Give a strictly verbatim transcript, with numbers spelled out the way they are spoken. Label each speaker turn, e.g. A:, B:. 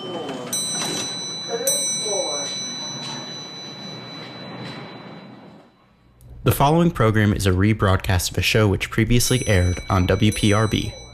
A: The following program is a rebroadcast of a show which previously aired on W P R B.